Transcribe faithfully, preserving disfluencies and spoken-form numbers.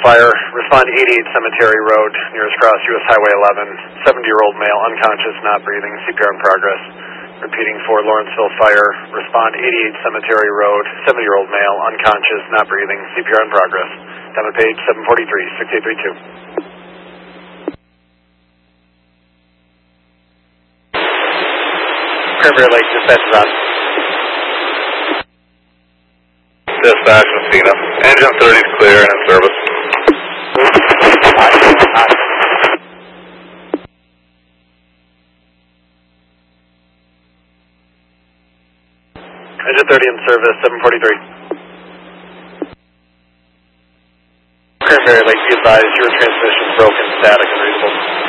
fire. Respond eighty-eight Cemetery Road, nearest cross, U S Highway eleven. seventy-year-old male, unconscious, not breathing, C P R in progress. Repeating for Lawrenceville Fire. Respond eighty-eight Cemetery Road, seventy-year-old male, unconscious, not breathing, C P R in progress. Down at page seven forty-three, six eight three two. Cranberry Lake, dispatch is on. Dispatch, Messina. Engine thirty is clear and in service. Engine thirty in service, seven forty-three. Cranberry Lake, be advised, your transmission broken, static, and reasonable.